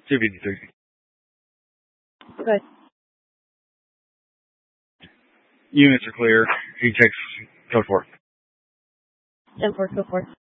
253. Good. Units are clear. He checks code 4. 10-4, go for it.